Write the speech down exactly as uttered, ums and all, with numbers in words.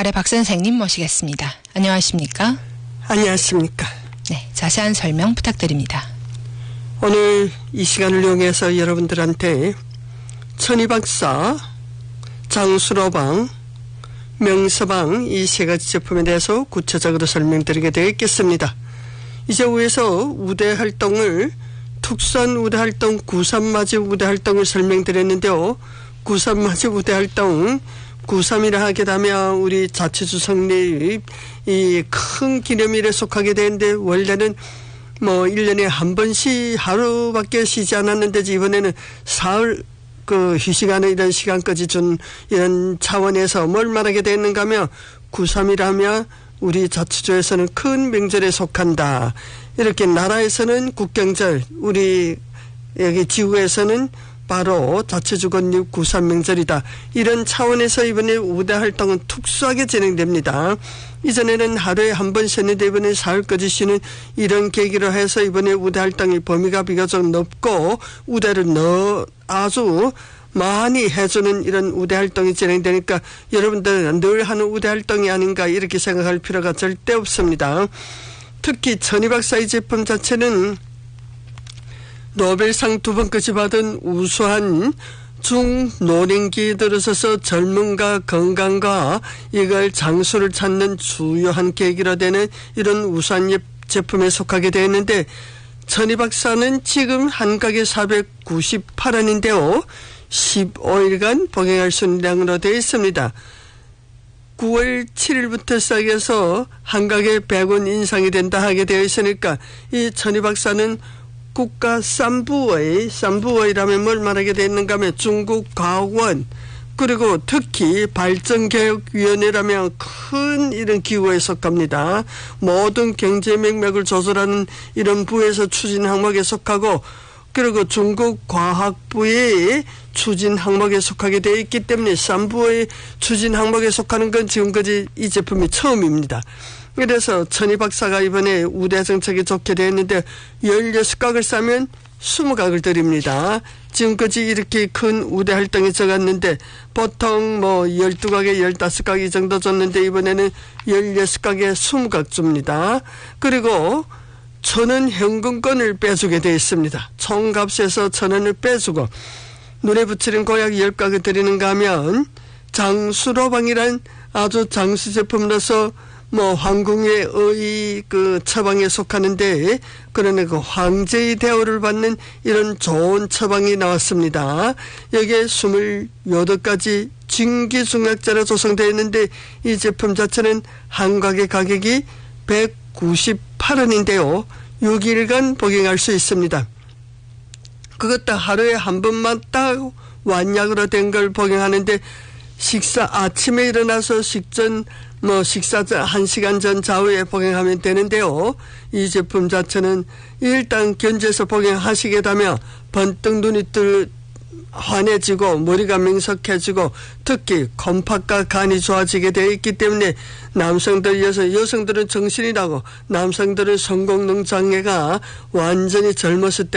달의 박 선생님 모시겠습니다. 안녕하십니까? 안녕하십니까? 네, 자세한 설명 부탁드립니다. 오늘 이 시간을 이용해서 여러분들한테 천이박사, 장수로방, 명서방 이 세 가지 제품에 대해서 구체적으로 설명드리게 되겠습니다. 이제 위에서 우대 활동을 특수한 우대 활동, 구삼맞이 우대 활동을 설명드렸는데요. 구삼맞이 우대 활동, 구삼이라 하게 되면 우리 자치주 성립 이 큰 기념일에 속하게 되는데 원래는 뭐 일 년에 한 번씩 하루밖에 쉬지 않았는데 이번에는 사흘 그 휴식하는 이런 시간까지 준 이런 차원에서 뭘 말하게 됐는가 하면 구삼이라면 우리 자치주에서는 큰 명절에 속한다. 이렇게 나라에서는 국경절, 우리 여기 지구에서는 바로 자치주 건립 구삼 명절이다. 이런 차원에서 이번에 우대 활동은 특수하게 진행됩니다. 이전에는 하루에 한 번 쉬었는데 이번에 사흘까지 쉬는 이런 계기로 해서 이번에 우대 활동의 범위가 비교적 넓고 우대를 너 아주 많이 해주는 이런 우대 활동이 진행되니까 여러분들은 늘 하는 우대 활동이 아닌가 이렇게 생각할 필요가 절대 없습니다. 특히 천이박사의 제품 자체는 노벨상 두 번까지 받은 우수한 중노령기에 들어서서 젊음과 건강과 이걸 장수를 찾는 주요한 계기로 되는 이런 우수한 제품에 속하게 되었는데 천이박사는 지금 한 가게 사백구십팔 원인데요. 십오 일간 복용할 수 있는 양으로 되어 있습니다. 구월 칠일부터 시작해서 한 가게 백 원 인상이 된다 하게 되어 있으니까 이 천이박사는 국가 쌈부의, 쌈부의라면 뭘 말하게 되는가 하면 중국 과학원, 그리고 특히 발전교육위원회라면 큰 이런 기구에 속합니다. 모든 경제 맥락을 조절하는 이런 부에서 추진 항목에 속하고, 그리고 중국 과학부의 추진 항목에 속하게 되어 있기 때문에 쌈부의 추진 항목에 속하는 건 지금까지 이 제품이 처음입니다. 그래서 천이박사가 이번에 우대 정책에 좋게 되었는데 열여섯 각을 싸면 이십 각을 드립니다. 지금까지 이렇게 큰 우대 활동에 적었는데 보통 뭐 열두 각에 열다섯 각 이 정도 줬는데 이번에는 열여섯 각에 이십 각 줍니다. 그리고 천원 현금권을 빼주게 되어 있습니다. 총값에서 천원을 빼주고 눈에 붙이는 고약 열 각을 드리는가 하면 장수로방이란 아주 장수 제품으로서 뭐 황궁의 의 그 처방에 속하는데 그러나 그 황제의 대우를 받는 이런 좋은 처방이 나왔습니다. 여기에 이십팔 가지 진기중약자로 조성되어 있는데 이 제품 자체는 한 가게 가격이 백구십팔 원인데요. 육 일간 복용할 수 있습니다. 그것도 하루에 한 번만 딱 완약으로 된 걸 복용하는데 식사 아침에 일어나서 식전 뭐 식사 한 시간 전 좌우에 복용하면 되는데요. 이 제품 자체는 일단 견제해서 복용하시게 되면 번뜩 눈이 뜰 환해지고 머리가 명석해지고 특히 곰팍과 간이 좋아지게 되어 있기 때문에 남성들 여성 여성들은 정신이 나고 남성들은 성공능 장애가 완전히 젊었을 때